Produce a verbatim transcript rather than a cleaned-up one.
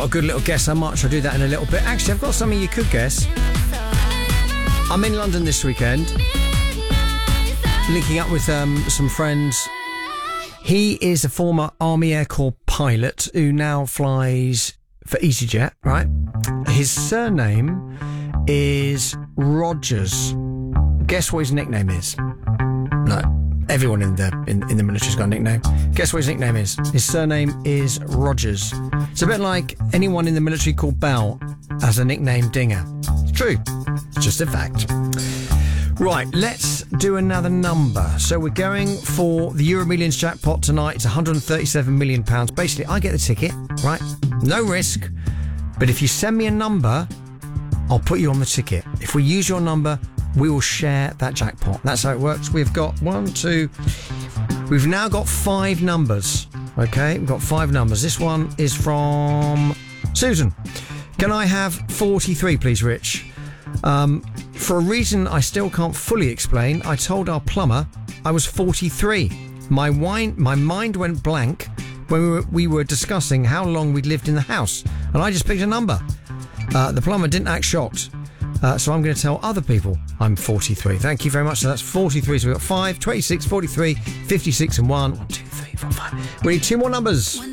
got a good little guess how much. I'll do that in a little bit. Actually, I've got something you could guess. I'm in London this weekend, linking up with um, some friends. He is a former Army Air Corps pilot who now flies for EasyJet, right? His surname is Rogers. Guess what his nickname is? No, everyone in the in, in the military's got a nickname. Guess what his nickname is? His surname is Rogers. It's a bit like anyone in the military called Bell has a nickname Dinger. It's true. It's just a fact. Right, let's do another number. So we're going for the Euro Millions jackpot tonight. It's one hundred thirty-seven million pounds. Basically, I get the ticket, right? No risk. But if you send me a number, I'll put you on the ticket. If we use your number, we will share that jackpot. That's how it works. We've got one, two... We've now got five numbers. Okay, we've got five numbers. This one is from Susan. Can I have forty-three, please, Rich? Um, for a reason I still can't fully explain, I told our plumber I was forty-three. My wine, my mind went blank when we were, we were discussing how long we'd lived in the house, and I just picked a number. Uh, the plumber didn't act shocked, uh, so I'm going to tell other people I'm forty-three. Thank you very much. So that's forty-three. So we've got five, twenty-six, forty-three, fifty-six, and one. One, two, three, four, five. We need two more numbers.